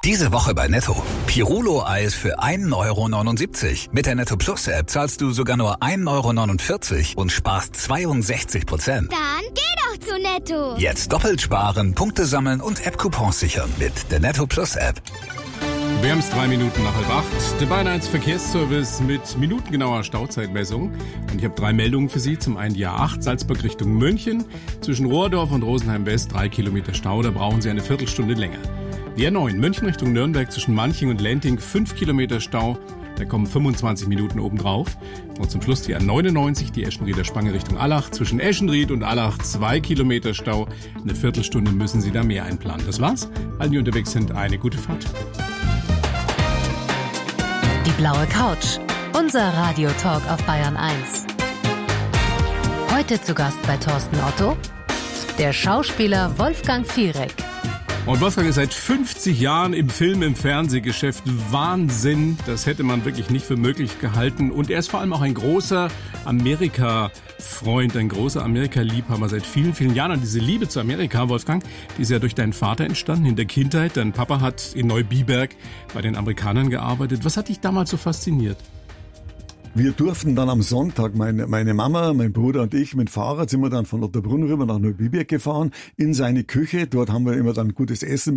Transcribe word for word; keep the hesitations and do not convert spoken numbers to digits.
Diese Woche bei Netto. Pirulo-Eis für ein Euro neunundsiebzig. Mit der Netto Plus App zahlst du sogar nur ein Euro neunundvierzig und sparst zweiundsechzig Prozent. Dann geh doch zu Netto. Jetzt doppelt sparen, Punkte sammeln und App-Coupons sichern mit der Netto Plus App. Wir haben es drei Minuten nach halb acht. Der Bayern eins Verkehrsservice mit minutengenauer Stauzeitmessung. Und ich habe drei Meldungen für Sie. Zum einen die A acht, Salzburg Richtung München. Zwischen Rohrdorf und Rosenheim West drei Kilometer Stau. Da brauchen Sie eine Viertelstunde länger. Die A neun, München Richtung Nürnberg zwischen Manching und Lenting, fünf Kilometer Stau. Da kommen fünfundzwanzig Minuten obendrauf. Und zum Schluss die A neunundneunzig, die Eschenrieder Spange Richtung Allach. Zwischen Eschenried und Allach zwei Kilometer Stau. Eine Viertelstunde müssen Sie da mehr einplanen. Das war's. Allen, die unterwegs sind, eine gute Fahrt. Die blaue Couch. Unser Radiotalk auf Bayern eins. Heute zu Gast bei Thorsten Otto, der Schauspieler Wolfgang Fierek. Und Wolfgang ist seit fünfzig Jahren im Film-, im Fernsehgeschäft. Wahnsinn, das hätte man wirklich nicht für möglich gehalten. Und er ist vor allem auch ein großer Amerika-Freund, ein großer Amerika-Liebhaber seit vielen, vielen Jahren. Und diese Liebe zu Amerika, Wolfgang, die ist ja durch deinen Vater entstanden in der Kindheit. Dein Papa hat in Neubiberg bei den Amerikanern gearbeitet. Was hat dich damals so fasziniert? Wir durften dann am Sonntag, meine, meine Mama, mein Bruder und ich, mit dem Fahrrad sind wir dann von Otterbrunn rüber nach Neubiberg gefahren, in seine Küche. Dort haben wir immer dann gutes Essen